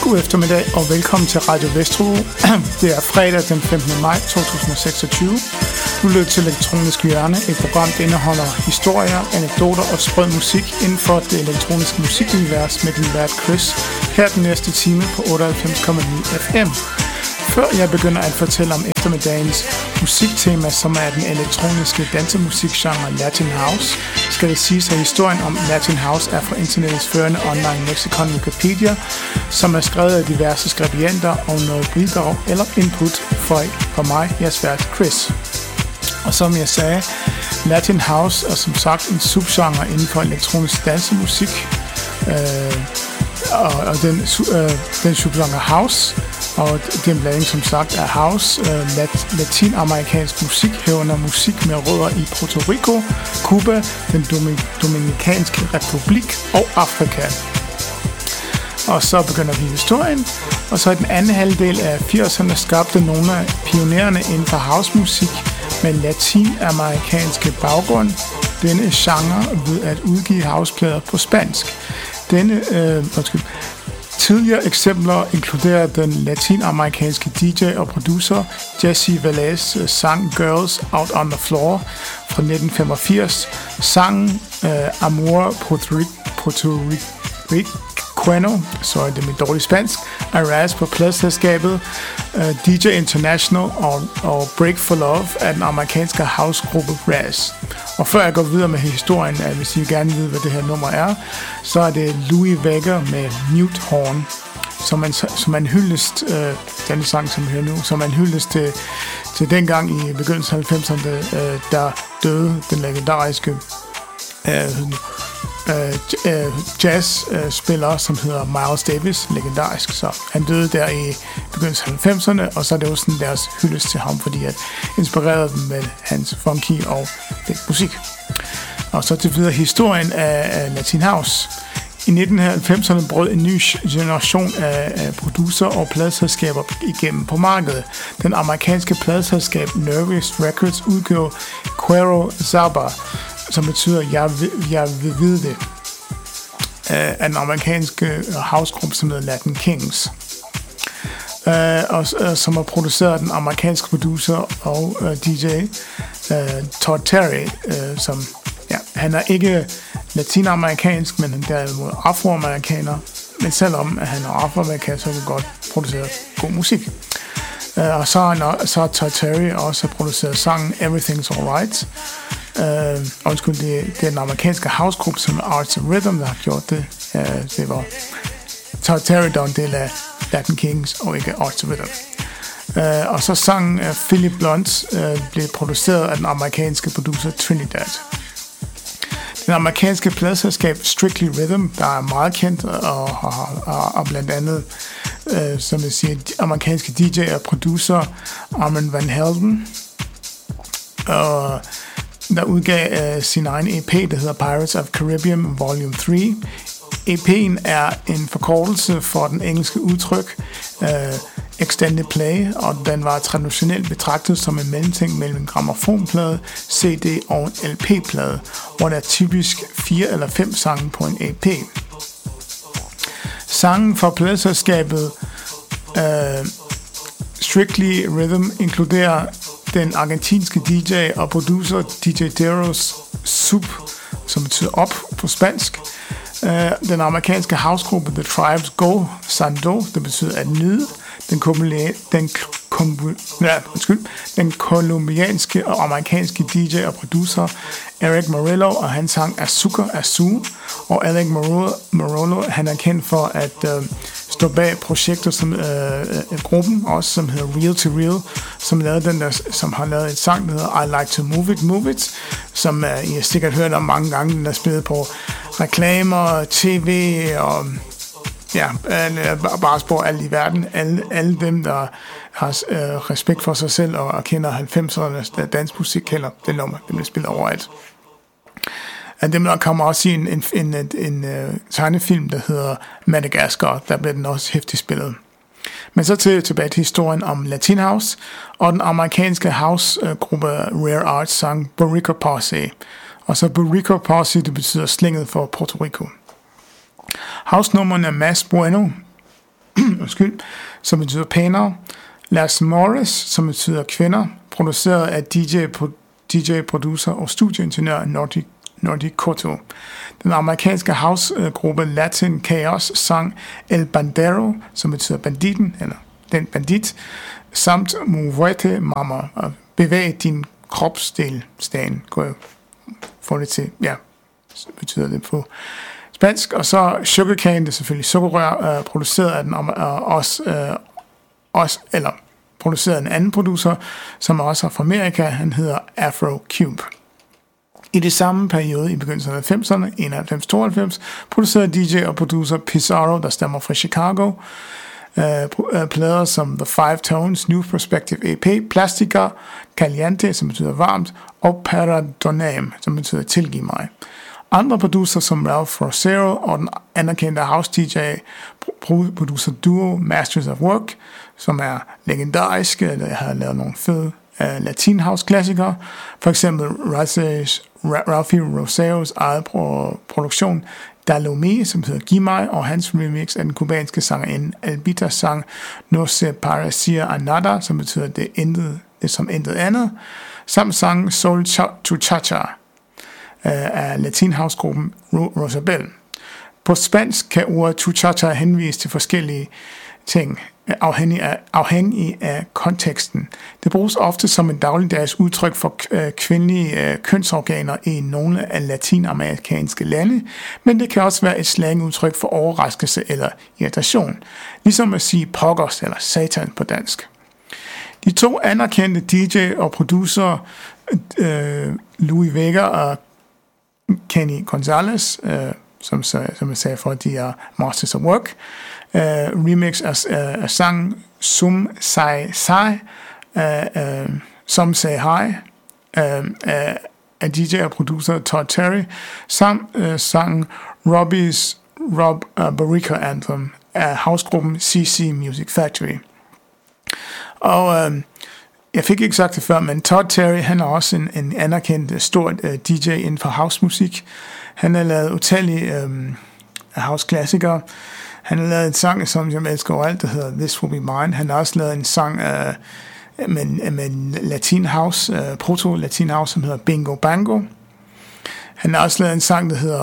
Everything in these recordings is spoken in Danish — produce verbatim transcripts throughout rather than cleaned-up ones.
God eftermiddag og velkommen til Radio Vestro. Det er fredag den femtende maj to tusind og seksogtyve. Du lytter til Elektronisk Hjørne, et program, der indeholder historier, anekdoter og sprød musik inden for det elektroniske musikunivers med din vært Chris, her den næste time på otteoghalvfems komma ni F M. Før jeg begynder at fortælle om eftermiddagens musiktema, som er den elektroniske dansemusikgenre Latin House, skal det siges, at historien om Latin House er fra internettets førende online lexikon Wikipedia, som er skrevet af diverse skribenter og noget bidrag eller input for, for mig, jeres vært Chris. Og som jeg sagde, Latin House er som sagt en subgenre inden for elektronisk dansemusik, øh, og, og den, øh, den subgenre House. Og det er en blanding, som sagt, af house, øh, lat, latinamerikansk musik, herunder musik med rødder i Puerto Rico, Cuba, den Domin- Dominikanske Republik og Afrika. Og så begynder vi historien, og så i den anden halvdel af firserne skabte nogle af pionererne inden for housemusik med latinamerikanske baggrund denne genre ved at udgive houseplader på spansk. Denne, øh, undskyld, Tidligere eksempler inkluderer den latinamerikanske D J og producer Jesse Velez sang Girls Out on the Floor fra nitten femogfirs, sangen uh, Amor Puerto Rico, sorry, det er mit dårlige spansk, Araz på pladeselskabet, uh, D J International og, og Break for Love af den amerikanske housegruppe Raz. Og før jeg går videre med historien, hvis I gerne ved, hvad det her nummer er, så er det Louie Vega med Mute Horn, som man, som man hyldest, øh, denne sang, som vi hører nu, som man hyldest til, til dengang i begyndelsen af halvfemserne, øh, der døde den legendariske øh, øh, jazzspiller, som hedder Miles Davis, legendarisk. Så han døde der i begyndelsen af halvfemserne, og så er det jo sådan deres hyldest til ham, fordi at inspirerede dem med hans funky og fedt musik. Og så til videre historien af, af Latin House. I nitten halvfemserne brød en ny generation af producer og pladeselskaber igennem på markedet. Den amerikanske pladeselskab Nervous Records udgav Quiero Zaba, som betyder, jeg vil, jeg vil vide det, af den amerikanske housegruppe, som hedder Latin Kings, uh, og uh, som har produceret den amerikanske producer og uh, D J uh, Todd Terry, uh, som ja, han er ikke latinamerikansk, men han er derimod afroamerikaner, men selvom han er afroamerikaner, så kan han godt producere god musik. Uh, og så har så Todd Terry også produceret sangen Everything's Alright. Uh, undskyld, det, det er den amerikanske housegruppe, som er Arts and Rhythm, der har gjort det. Uh, det var Todd Terry, der er en del af Latin Kings, og ikke Arts and Rhythm. Uh, og så sangen uh, Philip Blunt uh, blev produceret af den amerikanske producer Trinidad. Den amerikanske pladeselskab Strictly Rhythm, der er meget kendt, og, og, og, og blandt andet, uh, som jeg siger, amerikanske D J og producer Armand Van Helden, og der udgav uh, sin egen E P, der hedder Pirates of Caribbean Volume tre. E P'en er en forkortelse for den engelske udtryk uh, Extended Play, og den var traditionelt betragtet som en mellemting mellem en grammofonplade, C D og en L P-plade, hvor der er typisk fire eller fem sange på en E P. Sangen fra pladeselskabet uh, Strictly Rhythm inkluderer den argentinske D J og producer D J Deros Sub, som betyder op på spansk. Uh, den amerikanske housegruppe The Tribes Go Sando, det betyder at nyde. Den, den, ja, undskyld, den kolumbianske og amerikanske D J og producer Eric Morillo, og han sang Azúcar Azul. Og Alec Morillo, han er kendt for at uh, stå bag projekter som uh, gruppen, også som hedder Real to Real, som, lavede den der, som har lavet et sang, der hedder I Like to Move It, Move It, som uh, I har sikkert hørt om mange gange, den er spillet på reklamer, tv og ja, bare spor alt i verden. Alle, alle dem, der har øh, respekt for sig selv og, og kender halvfemsernes dansmusik, kender det nummer. Det bliver spillet overalt. Af dem, der kommer også i en, en, en, en, en uh, tegnefilm, der hedder Madagascar. Der bliver den også hæftigt spillet. Men så til, tilbage til historien om Latin House og den amerikanske house-gruppe Rare Arts sang Boricua Posse. Og så Boricua Posse, det betyder slænget for Puerto Rico. House-nummerne er Mas Bueno, undskyld, som betyder pænere. Las Morris, som betyder kvinder, produceret af D J, D J, producer og studieingeniør Nordic, Nordic Cotto. Den amerikanske house-gruppe Latin Chaos sang El Bandero, som betyder banditten, eller den bandit, samt Movete Mama, og bevæg din kropsdel, Stan, kunne jeg få det til, ja, så betyder det på spansk. Og så Sugarcane, det er selvfølgelig sukkerrør, øh, produceret af den, øh, også, øh, også, eller produceret af en anden producer, som også er fra Amerika, han hedder Afro Cube. I det samme periode, i begyndelsen af halvfemserne, enoghalvfems til tooghalvfems, producerede D J og producer Pizarro, der stammer fra Chicago, Uh, plader som The Five Tones, New Perspective E P, Plastica, Caliente, som betyder varmt, og Paradonam, som betyder tilgiv mig. Andre producer som Ralph Rosero og den anerkendte house D J producer duo Masters of Work, som er legendarisk, der har lavet nogle fede uh, latin house klassikere, for eksempel Ralphie Roseros eget pro- produktion Dalomé, som hedder Giv mig, og hans remix af den kubanske sangerinde Albitas sang No se parecía a nada, som betyder det, intet, det som intet andet, samt sangen Soul to Cha-Cha af latinhouse-gruppen Rosabel. På spansk kan ordet to Cha-Cha henvise til forskellige ting, afhængig af, afhængig af konteksten. Det bruges ofte som en dagligdags udtryk for øh, kvindelige øh, kønsorganer i nogle af latinamerikanske lande, men det kan også være et slangudtryk for overraskelse eller irritation, ligesom at sige pokkers eller satan på dansk. De to anerkendte D J og producer, øh, Louis Vega og Kenny Gonzalez, øh, som, som jeg sagde for, de er Masters of Work, Uh, remix af, uh, af sangen Sum Sai Sai, uh, uh, Som Say Hi, uh, uh, af D J og producer Todd Terry, samt uh, sangen Robbie's Rob uh, Barrica Anthem af housegruppen C C Music Factory. Og uh, jeg fik ikke sagt det før, men Todd Terry, han er også en, en anerkendt stor uh, D J inden for housemusik. Han har lavet utallige um, house-klassikere. Han har lavet en sang, som jeg elsker overalt, der hedder This Will Be Mine. Han har også lavet en sang uh, med, med latin house, uh, proto-latin house, som hedder Bingo Bango. Han har også lavet en sang, der hedder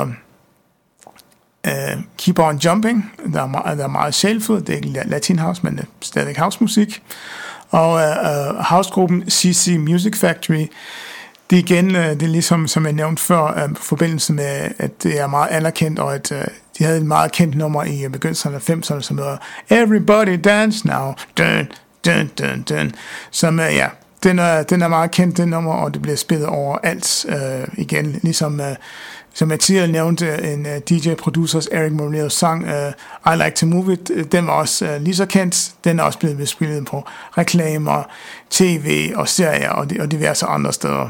uh, Keep On Jumping. Der er, meget, der er meget sjælfuld. Det er ikke latin house, men det er stadig housemusik. Og uh, uh, housegruppen C C Music Factory, det er igen, det er ligesom, som jeg nævnte før, uh, forbindelse med, at det er meget anerkendt, og at uh, de havde et meget kendt nummer i begyndelsen af halvfemserne, som hedder Everybody Dance Now, dun, dun, dun, dun. Som, uh, ja, den er, den er meget kendt, den nummer, og det bliver spillet overalt uh, igen, ligesom, uh, som jeg tidligere nævnte, en uh, D J-producers Eric Morillo's sang uh, I Like To Move It, den var også uh, lige så kendt, den er også blevet bespillet på reklamer, tv og serier og, og diverse andre steder.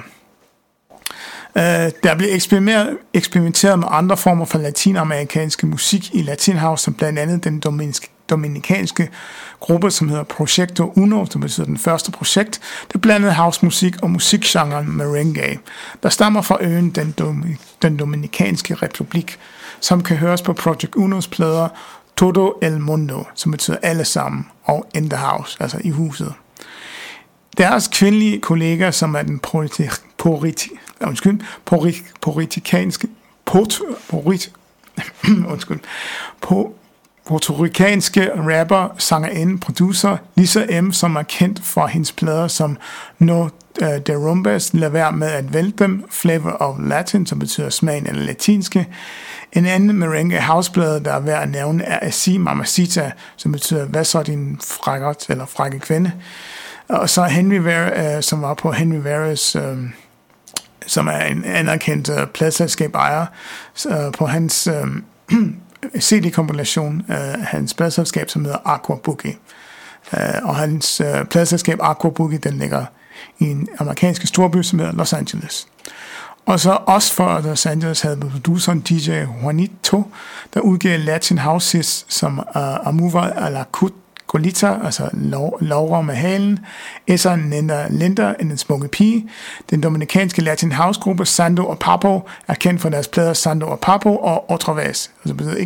Uh, der bliver eksperimenteret, eksperimenteret med andre former for latinamerikanske musik i Latin House, som blandt andet den dominikanske gruppe, som hedder Proyecto Uno, som betyder den første projekt, der blandede housemusik og musikgenren merengue, der stammer fra øen den, Dom- den Dominikanske Republik, som kan høres på Project Unos plader Todo el Mundo, som betyder alle sammen, og In the House, altså i huset. Deres kvindelige kollegaer, som er den politi- politi- undskyld, politi- politikanske pot- polit- undskyld, po- portorikanske rapper, sangerinde, producer, Lisa M., som er kendt for hendes plader som No uh, de Rumbas, Lad være med at vælte dem, Flavor of Latin, som betyder smagen eller latinske. En anden merengue houseplade, der er værd at nævne, er Asi Mamacita, som betyder, hvad så din frækkert eller frække kvinde. Og så Henry Vera, uh, som var på Henry Veras, uh, som er en anerkendt uh, pladselskab ejer, uh, på hans uh, C D-kompilation af uh, hans pladselskab, som hedder Aqua Boogie. Uh, og hans uh, pladselskab Aqua Boogie, den ligger i en amerikansk storby, som hedder Los Angeles. Og så også for Los Angeles havde produceren D J Juanito, der udgav Latin House hits som uh, Amuva a la Colita, altså Laura med halen, Esa Nenda Linda, en smukke pige. Den dominikanske Latin House-gruppe Sando og Papo er kendt for deres plader Sando og Papo og Otra Vez, altså betyder igen.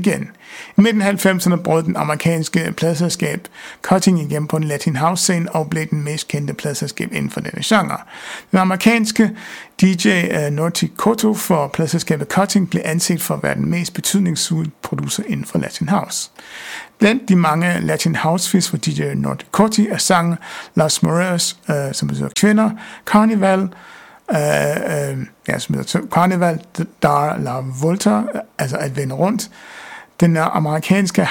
I midten af halvfemserne brød den amerikanske pladselskab Cutting igennem på den Latin House scene og blev den mest kendte pladselskab inden for denne genre. Den amerikanske D J uh, Norty Cotto for pladselskabet Cutting blev anset for at være den mest betydningsfulde producer inden for Latin House. Blandt de mange Latin House-fis for D J Norty Cotto er sangen Las Mujeres, uh, som betyder kvinder, Carnival, Uh, uh, ja, som hedder Carnival, Dar la Volta, altså at vende rundt. Den amerikanske